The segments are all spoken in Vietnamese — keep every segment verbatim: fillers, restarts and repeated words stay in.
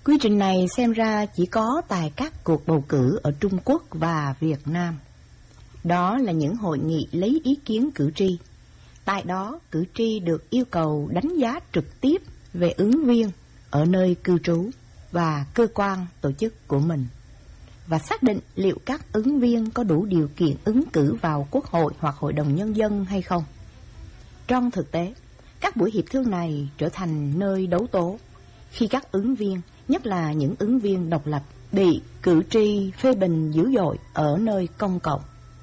Quy trình này xem ra chỉ có tại các cuộc bầu cử ở Trung Quốc và Việt Nam. Đó là những hội nghị lấy ý kiến cử tri. Tại đó, cử tri được yêu cầu đánh giá trực tiếp về ứng viên ở nơi cư trú và cơ quan tổ chức của mình, và xác định liệu các ứng viên có đủ điều kiện ứng cử vào Quốc hội hoặc Hội đồng Nhân dân hay không. Trong thực tế, các buổi hiệp thương này trở thành nơi đấu tố khi các ứng viên, nhất là những ứng viên độc lập, bị cử tri phê bình dữ dội ở nơi công cộng.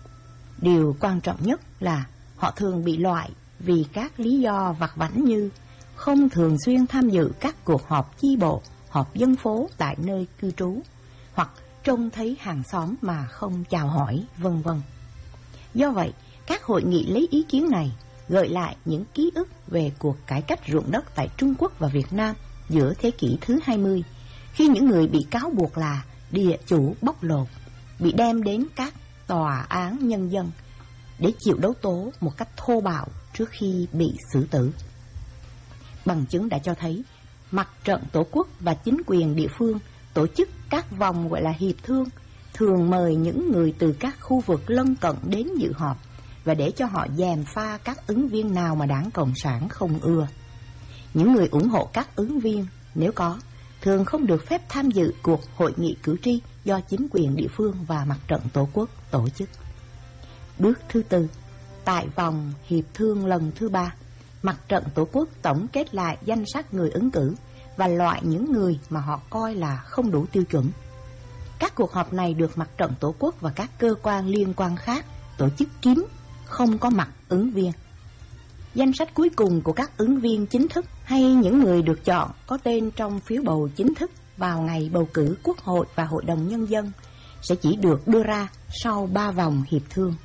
Điều quan trọng nhất là họ thường bị loại vì các lý do vặt vãnh như không thường xuyên tham dự các cuộc họp chi bộ, họp dân phố tại nơi cư trú, hoặc trông thấy hàng xóm mà không chào hỏi, vân vân. Do vậy, các hội nghị lấy ý kiến này gợi lại những ký ức về cuộc cải cách ruộng đất tại Trung Quốc và Việt Nam giữa thế kỷ thứ hai mươi, khi những người bị cáo buộc là địa chủ bóc lột bị đem đến các tòa án nhân dân để chịu đấu tố một cách thô bạo trước khi bị xử tử. Bằng chứng đã cho thấy Mặt trận Tổ quốc và chính quyền địa phương tổ chức các vòng gọi là hiệp thương, thường mời những người từ các khu vực lân cận đến dự họp và để cho họ gièm pha các ứng viên nào mà Đảng Cộng sản không ưa. Những người ủng hộ các ứng viên, nếu có, thường không được phép tham dự cuộc hội nghị cử tri do chính quyền địa phương và Mặt trận Tổ quốc tổ chức. Bước thứ tư, tại vòng hiệp thương lần thứ ba, Mặt trận Tổ quốc tổng kết lại danh sách người ứng cử và loại những người mà họ coi là không đủ tiêu chuẩn. Các cuộc họp này được Mặt trận Tổ quốc và các cơ quan liên quan khác tổ chức kín, không có mặt ứng viên. Danh sách cuối cùng của các ứng viên chính thức hay những người được chọn có tên trong phiếu bầu chính thức vào ngày bầu cử Quốc hội và Hội đồng Nhân dân sẽ chỉ được đưa ra sau ba vòng hiệp thương.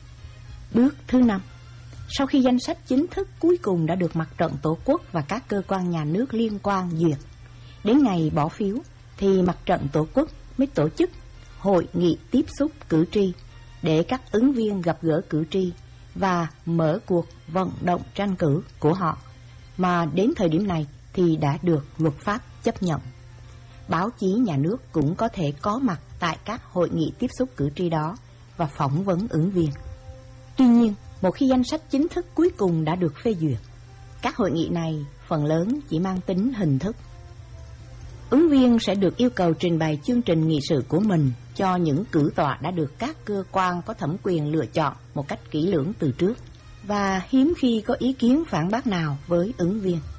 Bước thứ năm, sau khi danh sách chính thức cuối cùng đã được Mặt trận Tổ quốc và các cơ quan nhà nước liên quan duyệt, đến ngày bỏ phiếu thì Mặt trận Tổ quốc mới tổ chức hội nghị tiếp xúc cử tri để các ứng viên gặp gỡ cử tri và mở cuộc vận động tranh cử của họ, mà đến thời điểm này thì đã được luật pháp chấp nhận. Báo chí nhà nước cũng có thể có mặt tại các hội nghị tiếp xúc cử tri đó và phỏng vấn ứng viên. Tuy nhiên, một khi danh sách chính thức cuối cùng đã được phê duyệt, các hội nghị này phần lớn chỉ mang tính hình thức. Ứng viên sẽ được yêu cầu trình bày chương trình nghị sự của mình cho những cử tọa đã được các cơ quan có thẩm quyền lựa chọn một cách kỹ lưỡng từ trước, và hiếm khi có ý kiến phản bác nào với ứng viên.